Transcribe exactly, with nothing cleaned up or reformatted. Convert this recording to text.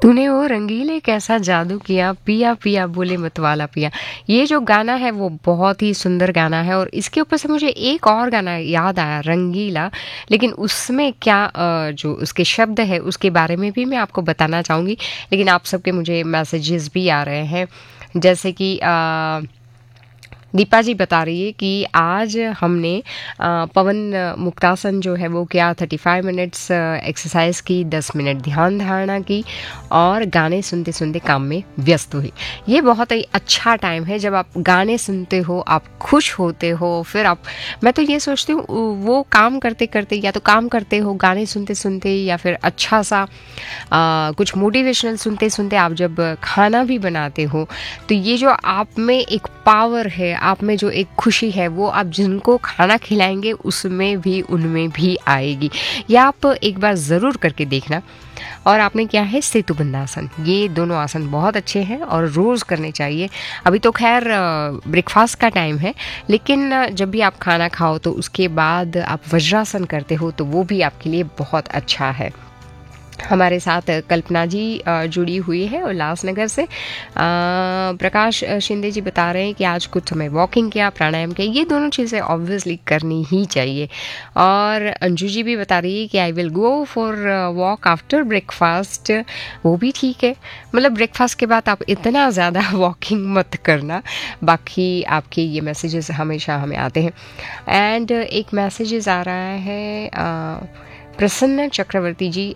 तूने वो रंगीले कैसा जादू किया, पिया पिया बोले मतवाला पिया। ये जो गाना है वो बहुत ही सुंदर गाना है और इसके ऊपर से मुझे एक और गाना याद आया, रंगीला। लेकिन उसमें क्या अ, जो उसके शब्द है उसके बारे में भी मैं आपको बताना चाहूँगी। लेकिन आप सबके मुझे मैसेजेस भी आ रहे हैं, जैसे कि अ, दीपा जी बता रही है कि आज हमने अ, पवन अ, मुक्तासन जो है वो किया, थर्टी फाइव मिनट्स एक्सरसाइज की, दस मिनट ध्यान धारणा की और गाने सुनते सुनते काम में व्यस्त हुई। ये बहुत ही अच्छा टाइम है जब आप गाने सुनते हो, आप खुश होते हो। फिर आप, मैं तो ये सोचती हूँ वो काम करते करते, या तो काम करते हो गाने सुनते सुनते, या फिर अच्छा सा आ, कुछ मोटिवेशनल सुनते सुनते आप जब खाना भी बनाते हो, तो ये जो आप में एक पावर है, आप में जो एक खुशी है, वो आप जिनको खाना खिलाएंगे उसमें भी, उनमें भी आएगी। ये आप एक बार ज़रूर करके देखना। और आपने क्या है, सेतु बंधासन, ये दोनों आसन बहुत अच्छे हैं और रोज़ करने चाहिए। अभी तो खैर ब्रेकफास्ट का टाइम है, लेकिन अ, जब भी आप खाना खाओ तो उसके बाद आप वज्रासन करते हो तो वो भी आपके लिए बहुत अच्छा है। हमारे साथ कल्पना जी अ, जुड़ी हुई है उल्लासनगर से। अ, प्रकाश अ, शिंदे जी बता रहे हैं कि आज कुछ समय वॉकिंग किया, प्राणायाम किया। ये दोनों चीज़ें ऑब्वियसली करनी ही चाहिए। और अंजू जी भी बता रही है कि I will go for walk after breakfast. वो भी ठीक है, मतलब ब्रेकफास्ट के बाद आप इतना ज़्यादा वॉकिंग मत करना। बाकी आपके ये मैसेजेस हमेशा हमें आते हैं। एंड एक मैसेजेस आ रहा है, अ, प्रसन्न चक्रवर्ती जी